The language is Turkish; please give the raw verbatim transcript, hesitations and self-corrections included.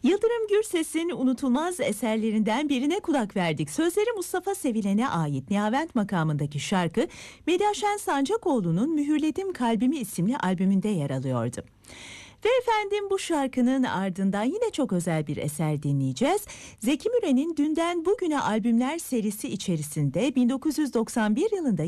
Yıldırım Gürses'in unutulmaz eserlerinden birine kulak verdik. Sözleri Mustafa Sevilen'e ait Nihavent makamındaki şarkı Medya Şen Sancakoğlu'nun Mühürledim Kalbimi isimli albümünde yer alıyordu. Ve efendim bu şarkının ardından yine çok özel bir eser dinleyeceğiz. Zeki Müren'in Dünden Bugüne albümler serisi içerisinde bin dokuz yüz doksan bir yılında